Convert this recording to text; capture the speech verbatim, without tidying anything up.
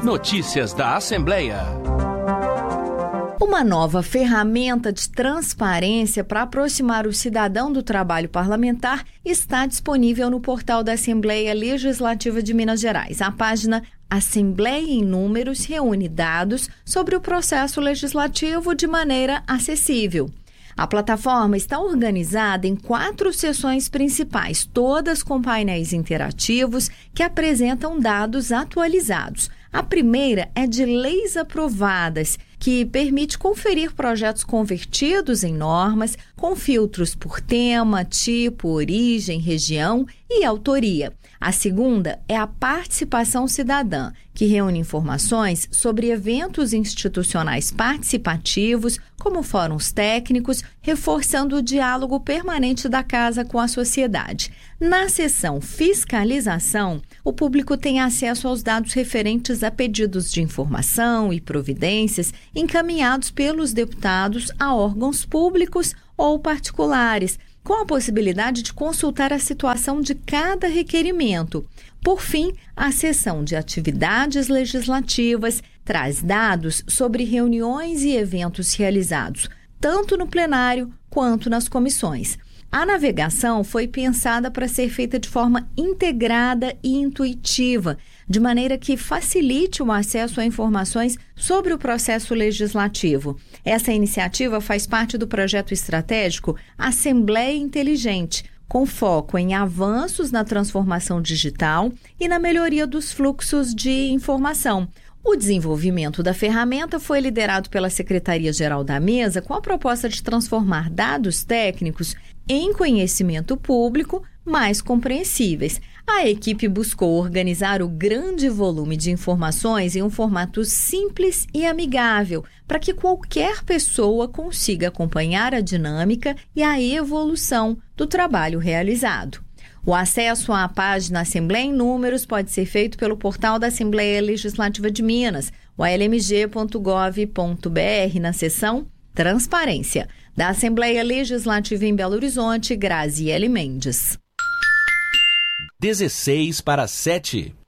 Notícias da Assembleia. Uma nova ferramenta de transparência para aproximar o cidadão do trabalho parlamentar está disponível no portal da Assembleia Legislativa de Minas Gerais. A página Assembleia em Números reúne dados sobre o processo legislativo de maneira acessível. A plataforma está organizada em quatro seções principais, todas com painéis interativos que apresentam dados atualizados. A primeira é de leis aprovadas, que permite conferir projetos convertidos em normas com filtros por tema, tipo, origem, região e autoria. A segunda é a participação cidadã, que reúne informações sobre eventos institucionais participativos, como fóruns técnicos, reforçando o diálogo permanente da Casa com a sociedade. Na seção Fiscalização, o público tem acesso aos dados referentes a pedidos de informação e providências encaminhados pelos deputados a órgãos públicos ou particulares, com a possibilidade de consultar a situação de cada requerimento. Por fim, a seção de atividades legislativas traz dados sobre reuniões e eventos realizados, tanto no plenário quanto nas comissões. A navegação foi pensada para ser feita de forma integrada e intuitiva, de maneira que facilite o acesso a informações sobre o processo legislativo. Essa iniciativa faz parte do projeto estratégico Assembleia Inteligente, com foco em avanços na transformação digital e na melhoria dos fluxos de informação. O desenvolvimento da ferramenta foi liderado pela Secretaria-Geral da Mesa com a proposta de transformar dados técnicos em conhecimento público mais compreensíveis. A equipe buscou organizar o grande volume de informações em um formato simples e amigável, para que qualquer pessoa consiga acompanhar a dinâmica e a evolução do trabalho realizado. O acesso à página Assembleia em Números pode ser feito pelo portal da Assembleia Legislativa de Minas, o a l m g ponto gov ponto b r, na seção Transparência. Da Assembleia Legislativa em Belo Horizonte, Graziele Mendes. dezesseis para sete.